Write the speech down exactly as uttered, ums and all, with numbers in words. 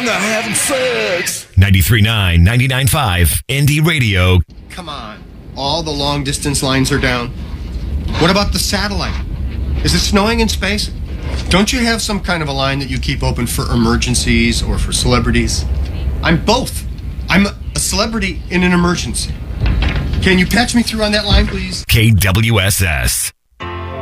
not having sex. ninety-three point nine, ninety-nine point five, Indie Radio. Come on. All the long distance lines are down. What about the satellite? Is it snowing in space? Don't you have some kind of a line that you keep open for emergencies or for celebrities? I'm both. I'm a celebrity in an emergency. Can you patch me through on that line, please? K W S S.